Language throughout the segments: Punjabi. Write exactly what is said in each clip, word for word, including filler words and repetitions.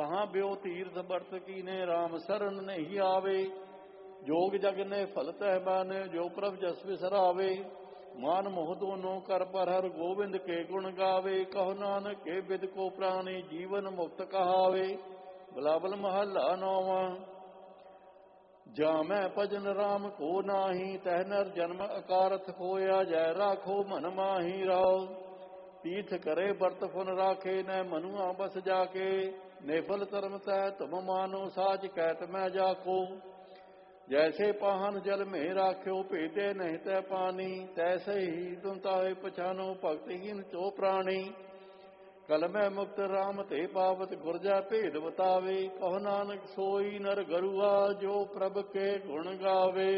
कहाँ ब्यो तीर्थ बरत कीने राम शरण नहीं आवे। जोग जग ने फल तह माने जो प्रभ जस बिसरावे। मान मोह दोनों कर पर हर गोविंद के गुण गावे। कहो नानक के बिद को प्राणी जीवन मुक्त कहावे। बिलावल महला नौवा। जा मैं भजन राम को नाही तह नर जन्म अकारथ खोया। जय राखो मन माही राव। तीर्थ करे बरत फुन राखे न मनुआ बस जाके। नेफल धर्म तह तुम मानो साच कैत मैं जाको। जैसे पाहन जल में राख्यो भेदे नहीं तै पानी। तैसे ही तुम ताहे पछानो भक्तहीन चो प्राणी। कल मैं मुक्त राम ते पावत गुरजा भेद बतावे। कहो नानक सोई नर गरुआ जो प्रभ के गुण गावे।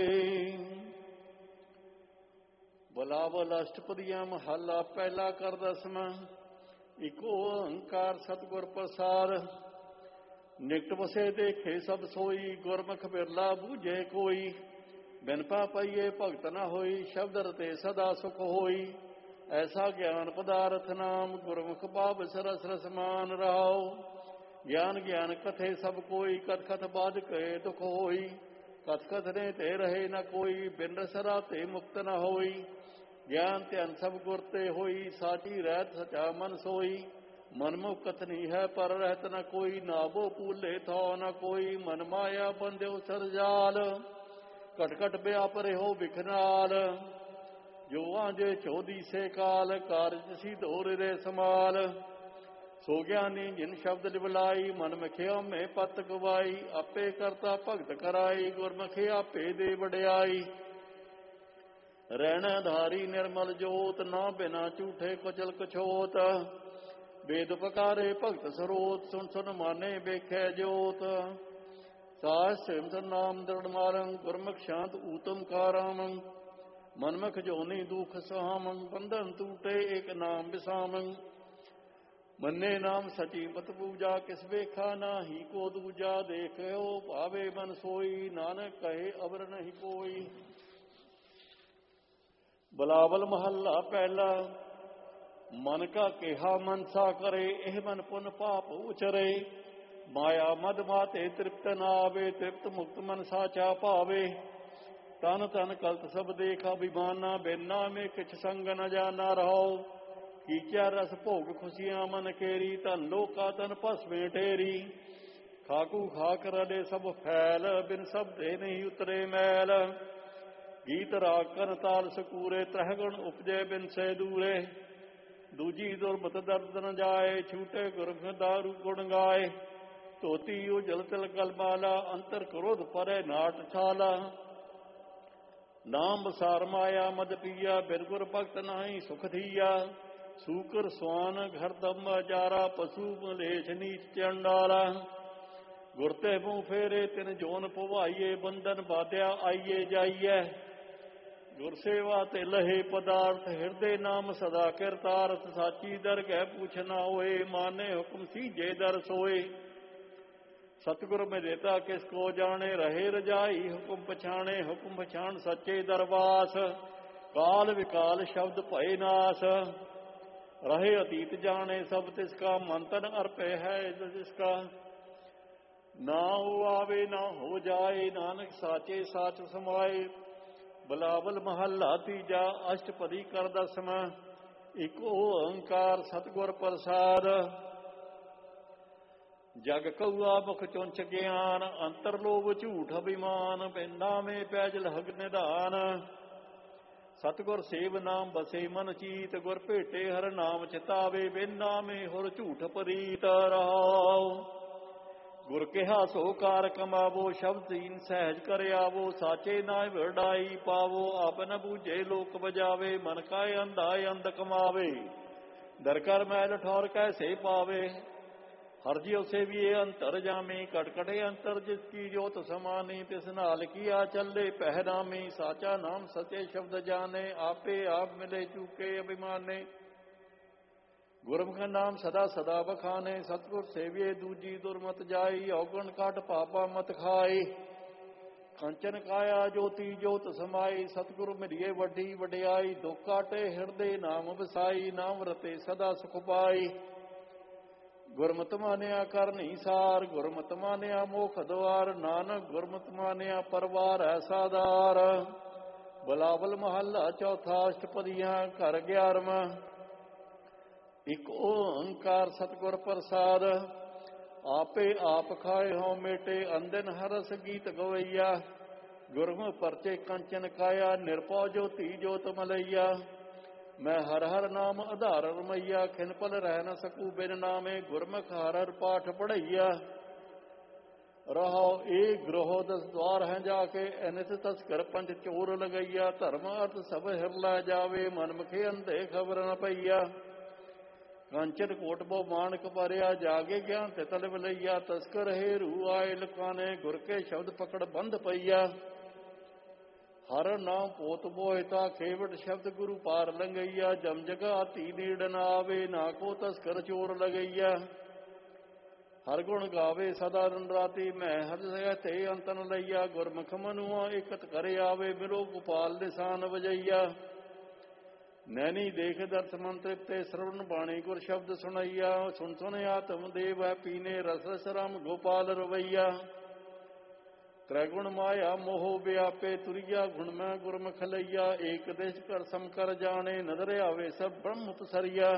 बलावल अष्टपदिया महला पहला कर दसवां। इक ओंकार सतगुर प्रसाद। निकट बसे देखे सब सोई गुरमुख बिरला बूझे कोई। बिन पापइये भगत न होई शब्द रते सदा सुख होई। ऐसा ज्ञान पदार्थ नाम गुरमुख पाप सरस रसमान रहाओ। ज्ञान ज्ञान कथे सब कोई कथ कथ बाध कहे दुख होई। कथ कथ ने ते रहे न कोई बिन रसरा ते मुक्त न होई। ज्ञान ध्यान सब गुर ते होई साची रहत सचा मन सोई। मनमुख कथनी है पर रहत न कोई। नाबो पूले थो न कोई मन माया बंध्यो सरजाल। कट कट व्यापरे हो बिखनाल। जो आंजे चौदी से काल कारज सी दौर रे समाल। सो ज्ञानी जिन शब्द लिबलाई मन मखिया में पत गवाई। आपे करता भगत कराई गुरमुखी आपे दे बड़ियाई। रहना धारी निर्मल जोत ना बिना झूठे कुचल कछोत। वेद पकारे भगत सरोत सुन सुन माने बेखे जोत। सास सिमत नाम दृढ़ मारंग गुरमुख शांत ऊतम कारामं। मनमुख जोनी दुख सहामं बंधन टूटे एक नाम विसामं। मन्ने नाम सची मत पूजा किस बेखा नाही को दूजा। देखो भावे मन सोई नानक कहे अबर नहीं कोई। बिलावल महला पहला। मन का केहा मनसा करे एह मन पुन पाप उचरे। माया मद माते तृप्त नावे तृप्त मुक्त मन साचा पावे। तन तन कलत सब देखा विमाना बिना में किछ संग न जाना रहो। कीचा रस भोग खुशियां मन केरी धन लोका तन भस्मे ठेरी। खाकू खाक रडे सब फैल बिन शब्दे नहीं उतरे मैल। गीत राग कर ताल सकूरे त्रह गुण उपजे बिन से दूरे। दूजी दुर्मत दर्द न जाए छूटे गुरमुख दारू गुण गाए। धोती उजल तिल कलमाला अंतर क्रोध परे नाट छाला। नाम बसार माया मद पिया बिन गुर भगत नाही सुख थिया। सूकर स्वान घर दम जारा पशु मलेश नीच चंडाला। गुरते मुँह फेरे तिन जोन पवाइये बंधन बाध्या आइये जाइये। गुरसेवा ते लहे पदार्थ हृदय नाम सदा किरतार्थ। साची दरगह पूछना होए माने हुक्म सीजे दर सोए। सतगुर में देता किसको जाने रहे रजाई हुक्म पछाणे। हुक्म पछाण सच्चे दरबास काल विकाल शब्द भय नाश। रहे अतीत जाने सब तिसका मंतन अर्पे है जिसका। ना हो आवे ना हो जाए नानक साचे साच समाए। बिलावल महला तीजा अष्टपदी कर दसवां। इक ओंकार सतगुर प्रसाद। जग कौआ मुख चुंच ज्ञान अंतर लोभ झूठ अभिमान। पिंडा में पैज लहग निधान। सतगुर सेव नाम बसे मन चीत। गुर भेटे हर नाम चितावे बिना में हुर झूठ परीत रहाओ। गुर केहा सो कार कमावो शब्द दीन सहज कर आवो। साचे नाय वरडाई पावो आपन बूझे लोक बजावे। मन का अंधा अंध कमावे दर कर मैल ठौर कैसे पावे। हर जियो से भी अंतर जामी कटकटे अंतर जिसकी जोत समानी। तिस नाल किया चले पहनामी साचा नाम सचे शब्द जाने। आपे आप मिले चूके अभिमाने। गुरमुख नाम सदा सदा बखाने सतगुर सेविये दूजी दुर्मत जाई। अवगुण काट पापा मत खाई कंचन काया ज्योति ज्योत समाई। सतगुरु मिलिए वड्डी वडियाई दुख काटे हृदय नाम बसाई। नाम रते सदा सुख पाई ਗੁਰਮਤਿ ਮਾਨਿਆ ਕਰਨੀ ਸਾਰ, ਗੁਰਮਤਿ ਮਾਨਿਆ ਮੋਖ ਦੁਆਰ, ਨਾਨਕ ਗੁਰਮਤਿ ਮਾਨਿਆ ਪਰਵਾਰ ਐਸਾਦਾਰ। ਬਿਲਾਵਲ ਮਹੱਲਾ ਚੌਥਾ। ਅਸ਼ਟਪਦੀਆਂ ਘਰ ਗਿਆਰਵਾਂ। ਇਕ ਓੰਕਾਰ ਸਤਿਗੁਰ ਪ੍ਰਸਾਦ, ਆਪੇ ਆਪ ਖਾਏ ਹਉ ਮੇਟੇ, ਅੰਦਨ ਹਰਸ ਗੀਤ ਗਵਈਆ। ਗੁਰਮੁਖ ਪਰਚੇ ਕੰਚਨ ਕਾਇਆ, ਨਿਰਭਉ ਜੋਤੀ ਜੋਤ ਮਲਈਆ। ਮੈਂ ਹਰ ਹਰ ਨਾਮ ਆਧਾਰ ਰਮਈਆ, ਖਿਨ ਪਲ ਰਹਿ ਨ ਸਕੂ ਬਿਨ ਨਾਮੇ, ਗੁਰਮੁਖ ਹਰ ਹਰ ਪਾਠ ਪੜ੍ਹਈਆ। ਰਹਾਉ ਏ ਗ੍ਰਹਿ ਦਸ ਦਵਾਰ ਹੈ ਜਾ ਕੇ, ਅਨਿਤ ਤਸਕਰ ਪੰਜ ਚੋਰ ਲਗਈਆ। ਧਰਮ ਅਰਥ ਸਭ ਹਿਰ ਲੈ ਜਾਵੇ, ਮਨਮੁਖੇ ਅੰਧੇ ਖਬਰ ਨ ਪਈਆ। ਕੰਚਨ ਕੋਟ ਬੋ ਮਾਨਕ ਭਰਿਆ, ਜਾਗੇ ਗਿਆਨ ਤੇ ਤਲਬ ਲਈਆ। ਤਸਕਰ ਹੇਰੂ ਆਏ ਲੁਕਾਨੇ, ਗੁਰ ਕੇ ਸ਼ਬਦ ਪਕੜ ਬੰਧ ਪਈਆ। ਹਰ ਨਾਮ ਪੋਤ ਬੋਹਿਤਾ, ਖੇਵਟ ਸ਼ਬਦ ਗੁਰੂ ਪਾਰ ਲੰਗਈਆ। ਜਮ ਜਗਾ ਧੀ ਨੀੜ ਨ ਆਵੇ, ਨਾ ਕੋ ਤਸਕਰ ਚੋਰ ਲਗਈਆ। ਹਰ ਗੁਣ ਗਾਵੇ ਸਦਾ ਦਿਨ ਰਾਤੀ, ਮੈਂ ਹਰ ਜਗ੍ਹਾ ਤੇ ਅੰਤਨ ਲਈਆ। ਗੁਰਮੁਖ ਮਨੁਆ ਇਕਤ ਕਰੇ ਆਵੇ, ਮਿਲੋ ਗੋਪਾਲ ਨਿਸ਼ਾਨ ਵਜਈਆ। ਨੈਣੀ ਦੇਖ ਦਰਸ ਮਨ ਤ੍ਰਿਪਤੇ, ਸਰਵਣ ਬਾਣੀ ਗੁਰ ਸ਼ਬਦ ਸੁਣਈਆ। ਸੁਣ ਸੁਣ ਆਤਮ ਦੇਵ ਹੈ ਪੀਨੇ, ਰਸ ਰਸ ਰਾਮ ਗੋਪਾਲ ਰਵਈਆ। ਤ੍ਰੈ ਗੁਣ ਮਾਇਆ ਮੋਹ ਵਿਆਪੇ, ਤੁਰਿਆ ਗੁਣ ਮੈਂ ਗੁਰਮੁਖ ਲਈਆ। ਏਕ ਦੇਸ਼ ਕਰ ਸਮ ਕਰ ਜਾਣੇ, ਨਦਰ ਆਵੇ ਸਭ ਬ੍ਰਹਮ ਪਸਰੀਆ।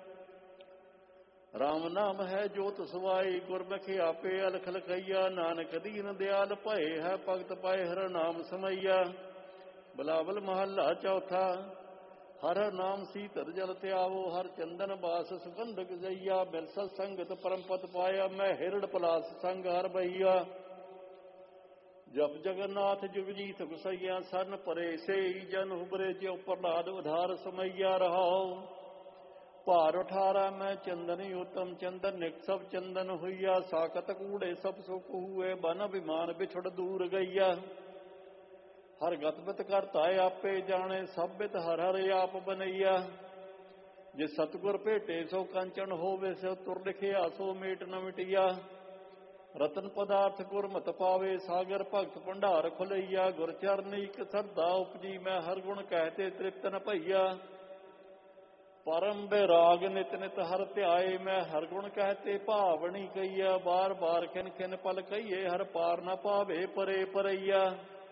ਰਾਮ ਨਾਮ ਹੈ ਜੋਤ ਸੁਆਈ, ਗੁਰਮੁਖ ਆਪੇ ਅਲਖ ਲਖਈਆ। ਨਾਨਕ ਦੀਨ ਦਿਆਲ ਭਏ ਹੈ, ਭਗਤ ਪਾਏ ਹਰ ਨਾਮ ਸਮਈਆ। ਬਿਲਾਵਲ ਮਹੱਲਾ ਚੌਥਾ। ਹਰ ਹਰ ਨਾਮ ਸੀਤਰ ਜਲ ਧਿਆਵੋ, ਹਰ ਚੰਦਨ ਬਾਸ ਸੁਗੰਧ ਗਜਈਆ। ਮਿਲ ਸਤ ਸੰਗਤ ਪਰਮ ਪਦ ਪਾਇਆ, ਮੈਂ ਹਿਰੜ ਪਲਾਸ ਸੰਗ ਹਰ ਬਈਆ। ਜਪ ਜਗਨਨਾਥ ਜੁਗ ਜੀਤ ਗੁਸਈਆ, ਸਰਨ ਪਰੇ ਸੇਈ ਜਨ ਉਬਰੇ। ਜਿਉ ਪ੍ਰਹਲਾਦ ਉਧਾਰ ਸਮਈਆ। ਰਹਾਉ ਭਾਰ ਉਠਾਰਾ ਮੈਂ ਚੰਦਨੀ ਉਤਮ, ਚੰਦਨ ਨਿਕ ਸਭ ਚੰਦਨ ਹੋਈਆ। ਸਾਕਤ ਕੂੜੇ ਸਭ ਸੁਖ ਹੂਏ, ਬਨ ਅਭਿਮਾਨ ਵਿਛੜ ਦੂਰ ਗਈਆ। ਹਰ ਗਤਬਿਤ ਕਰਤਾ ਆਪੇ ਜਾਣੇ, ਸਭ ਬਿਤ ਹਰ ਹਰ ਆਪ ਬਨਈਆ। ਜੇ ਸਤਿਗੁਰ ਭੇਟੇ ਸੋ ਕੰਚਨ ਹੋਵੇ, ਸੋ ਤੁਰ ਲਿਖਿਆ ਸੋ ਮੇਟ ਨ ਮਿਟਿਆ। ਰਤਨ ਪਦਾਰਥ ਗੁਰਮਤਿ ਪਾਵੇ, ਸਾਗਰ ਭਗਤ ਭੰਡਾਰ ਖੁਲਈਆ। ਗੁਰ ਚਰਨੀ ਇਕ ਸਰਦਾ ਉਪਜੀ, ਮੈਂ ਹਰ ਗੁਣ ਕਹਿਤੇ ਤ੍ਰਿਪਤ ਨ ਭਈਆ। ਪਰਮ ਬੈਰਾਗ ਨਿਤ ਨਿਤ ਹਰ ਧਿਆਏ, ਮੈਂ ਹਰ ਗੁਣ ਕਹਿਤੇ ਭਾਵਣੀ ਕਈਆ। ਬਾਰ ਬਾਰ ਖਿਨ ਖਿਨ ਪਲ ਕਹੀਏ, ਹਰ ਪਾਰ ਨ ਪਾਵੇ ਪਰੇ ਪਰਈਆ।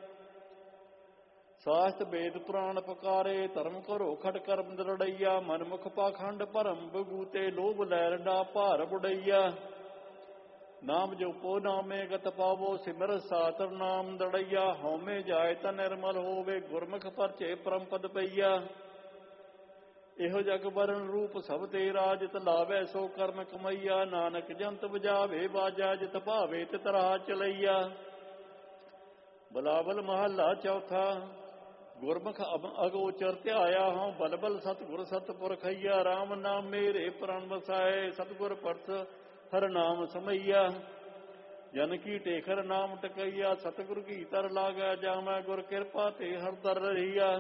ਸਾਸਤ ਵੇਦ ਪੁਰਾਣ ਪੁਕਾਰੇ, ਧਰਮ ਕਰੋ ਖਟ ਕਰਮ ਦਰੜਈਆ। ਮਨਮੁਖ ਪਾਖੰਡ ਭਰਮ ਬਗੂਤੇ, ਲੋਭ ਲੈਰ ਡਾ ਭਾਰ ਬੁੜਈਆ। ਨਾਮ ਜਪੋ ਨਾਮੇ ਗਤ ਪਾਵੋ, ਸਿਮਰ ਸਾਤਰ ਨਾਮ ਦੜਈਆ। ਹਉਮੈ ਜਾਏ ਤਾਂ ਨਿਰਮਲ ਹੋਵੇ, ਗੁਰਮੁਖ ਪਰਚੇ ਪਰਮ ਪਦ ਪਈਆ। ਇਹੋ ਜਗ ਵਰਨ ਰੂਪ ਸਭ ਤੇਰਾ, ਜਿਤ ਲਾਵੇ ਸੋ ਕਰਮ ਕਮਈਆ। ਨਾਨਕ ਜੰਤ ਬਜਾਵੇ ਬਾਜਾ, ਜਿਤ ਭਾਵੇ ਤਿਤ ਰਾਹ ਚਲਈਆ। ਬਿਲਾਵਲ ਮਹੱਲਾ ਚੌਥਾ। ਗੁਰਮੁਖ ਅਗੋਚਰ ਧਿਆਇਆ ਹਉ, ਬਲਬਲ ਸਤਿਗੁਰ ਸਤਿਪੁਰਖਈਆ। ਰਾਮ ਨਾਮ ਮੇਰੇ ਪ੍ਰਾਨ ਵਸਾਏ, ਸਤਿਗੁਰ ਪਰਸ ਹਰ ਨਾਮ ਸਮਈਆ। ਜਨ ਕੀ ਟੇਖਰ ਨਾਮ ਟਕਈਆ, ਸਤਿਗੁਰ ਕੀ ਤਰ ਲਾਗੈ ਜਾਮੈ। ਗੁਰ ਕਿਰਪਾ ਤੇ ਹਰ ਦਰ ਰਹੀਆ।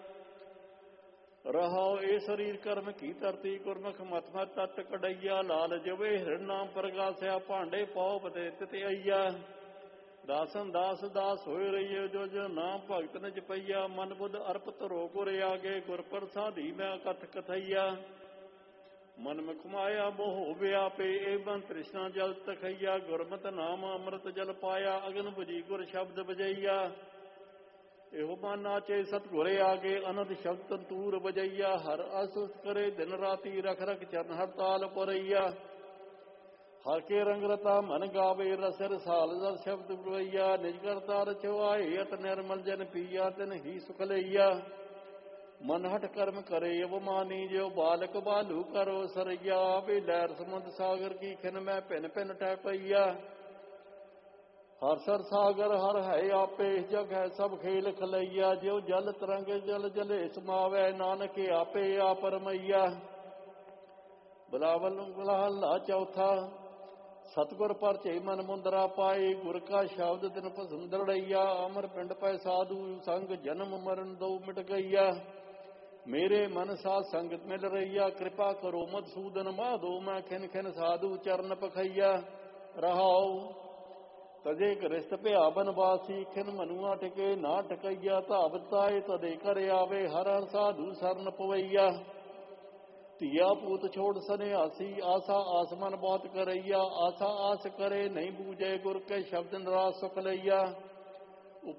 ਰਹਾਉ ਇਹ ਸਰੀਰ ਕਰਮ ਕੀ ਧਰਤੀ, ਗੁਰਮੁਖ ਮਤ ਮਤ ਤਤ ਕਢਈਆ। ਲਾਲ ਜਵੇ ਹਿਰਣ ਨਾਮ ਪ੍ਰਗਾਸਿਆ, ਭਾਂਡੇ ਪਉ ਬਤੇ ਤਿਤਈਆ। ਦਾਸਨ ਦਾਸ ਦਾਸ ਹੋਏ ਰਹੀਏ, ਜੋ ਜੋ ਨਾਮ ਭਗਤ ਨ ਜਪਈਆ। ਮਨ ਬੁੱਧ ਅਰਪਤ ਰੋ ਗੁਰ ਆਗੇ, ਗੁਰ ਪ੍ਰਸਾਦੀ ਮੈਂ ਕਥ ਕਥਈਆ। ਮਨਮੁਖ ਮਾਇਆ ਮੋਹ ਵਿਆਪੇ, ਏ ਬਨ ਤ੍ਰਿਸ਼ਨਾ ਜਲ ਤਖਈਆ। ਗੁਰਮਤਿ ਨਾਮ ਅੰਮ੍ਰਿਤ ਜਲ ਪਾਇਆ, ਅਗਨ ਬੁਝੀ ਗੁਰ ਸ਼ਬਦ ਬਜਈਆ। ਇਹੋ ਮਨ ਨਾਚੇ ਸਤਿਗੁਰ ਆਗੇ, ਅਨੰਦ ਸ਼ਬਦ ਤੰਤੂਰ ਬਜਈਆ। ਹਰ ਅਸੁਸ ਕਰੇ ਦਿਨ ਰਾਤੀ, ਰਖ ਰਖ ਚਰਨ ਹਰਤਾਲ ਪੁਰਈਆ। ਹਰ ਕੇ ਰੰਗ ਰਤਾ ਮਨ ਗਾਵੇ, ਰਸ ਰਸਾਲ ਜਲ ਸ਼ਬਦ ਗਵਈਆ। ਨਿਜ ਕਰਤਾ ਰਚਵਾਏ ਅਤ ਨਿਰਮਲ, ਜਨ ਪੀਆ ਤਿਨ ਹੀ ਸੁਖ ਲਈਆ। ਮਨ ਹਟ ਕਰਮ ਕਰੇ ਅਵਮਾਨੀ, ਜਿਉ ਬਾਲਕ ਬਾਲੂ ਕਰੋ ਸਰਈਆ। ਵੇ ਲਹਿਰ ਸਮੁੰਦ ਸਾਗਰ ਕੀ, ਖਿਨ ਮੈਂ ਭਿਨ ਭਿਨ ਟਹਿ ਪਈਆ। ਹਰ ਸਰ ਸਾਗਰ ਹਰ ਹੈ ਆਪੇ, ਜਗ ਹੈ ਸਭ ਖੇਲ ਖਲਈਆ। ਜਿਉ ਜਲ ਤਰੰਗ ਜਲ ਜਲੇ ਸਮਾਵੈ, ਨਾਨਕ ਆਪੇ ਆਪ ਰਮਈਆ। ਬਿਲਾਵਲ ਮਹੱਲਾ ਚੌਥਾ। ਸਤਿਗੁਰ ਪਰਚੇ ਮਨ ਮੁੰਦਰਾ ਪਾਏ, ਗੁਰ ਕਾ ਸ਼ਬਦ ਦਿਨ ਭਸਮ ਦਰੜਈਆ। ਅਮਰ ਪਿੰਡ ਪੈ ਸਾਧੂ ਸੰਗ, ਜਨਮ ਮਰਨ ਦੋ ਮਿਟ ਗਈਆ। ਮੇਰੇ ਮਨ ਸਾਧ ਸੰਗਤ ਮਿਲ ਰਹੀਆ, ਕਿਰਪਾ ਕਰੋ ਮਧੂਸੂਦਨ ਮਾਧੋ। ਮੈਂ ਖਿਨ ਖਿਨ ਸਾਧੂ ਚਰਨ ਪਖਈਆ। ਰਹਾਉ ਤਜੇ ਗ੍ਰਸਤ ਭਿਆ ਬਨਵਾਸੀ, ਖਿਨ ਮਨੁਆ ਟਿਕੇ ਨਾ ਟਕਈਆ। ਧਾਵਤ ਤਾਏ ਤਦੇ ਘਰ ਆਵੇ, ਹਰ ਹਰ ਸਾਧੂ ਸਰਨ ਪਵਈਆ। ਧੀਆ ਪੂਤ ਛੋੜ ਸਨਿਆਸੀ, ਆਸਾ ਆਸਮਨ ਬਹੁਤ ਕਰਈਆ, ਆਸਾ ਆਸ ਕਰੇ ਨਹੀਂ ਬੂਝੇ, ਗੁਰ ਕੇ ਸ਼ਬਦ ਨਿਰਾਸ ਸੁਖ ਲਈਆ।